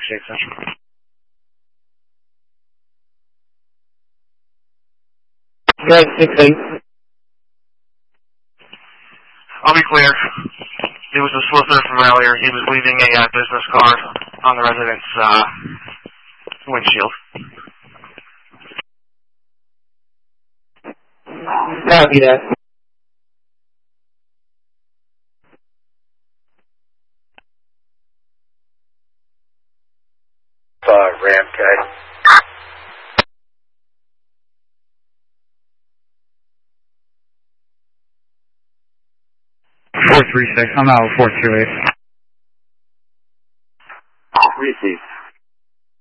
668 Central. Red 68. I'll be clear. It was a solicitor from earlier. He was leaving a business card on the resident's windshield. Copy that. Ramcat. 436. I'm out 428. Receive.